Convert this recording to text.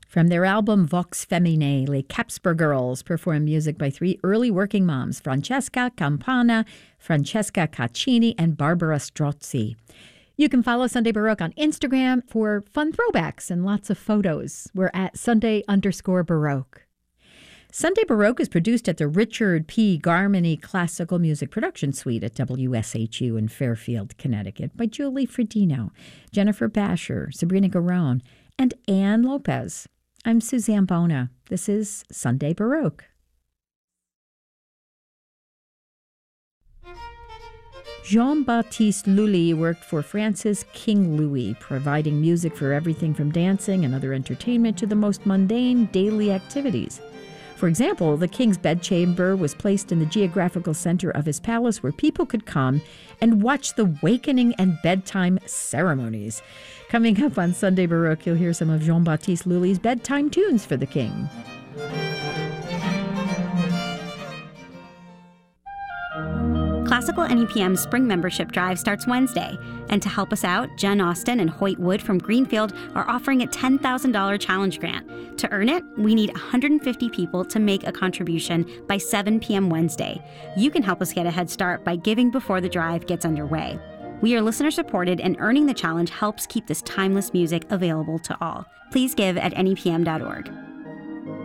From their album Vox Feminae, Les Capsper Girls perform music by three early working moms, Francesca Campana, Francesca Caccini, and Barbara Strozzi. You can follow Sunday Baroque on Instagram for fun throwbacks and lots of photos. We're at Sunday_Baroque. Sunday Baroque is produced at the Richard P. Garmany Classical Music Production Suite at WSHU in Fairfield, Connecticut by Julie Fredino, Jennifer Basher, Sabrina Garone, and Ann Lopez. I'm Suzanne Bona. This is Sunday Baroque. Jean-Baptiste Lully worked for Francis King Louis, providing music for everything from dancing and other entertainment to the most mundane daily activities. For example, the king's bedchamber was placed in the geographical center of his palace where people could come and watch the wakening and bedtime ceremonies. Coming up on Sunday Baroque, you'll hear some of Jean-Baptiste Lully's bedtime tunes for the king. Classical NEPM's spring membership drive starts Wednesday. And to help us out, Jen Austin and Hoyt Wood from Greenfield are offering a $10,000 challenge grant. To earn it, we need 150 people to make a contribution by 7 p.m. Wednesday. You can help us get a head start by giving before the drive gets underway. We are listener-supported, and earning the challenge helps keep this timeless music available to all. Please give at nepm.org.